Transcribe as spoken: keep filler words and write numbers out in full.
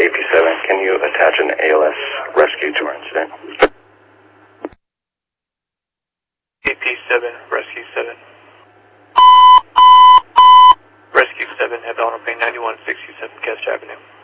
A P seven, can you attach an A L S rescue to our incident? A P seven, Rescue seven. Rescue seven, head on Bay ninety-one sixty-seven Guest Avenue.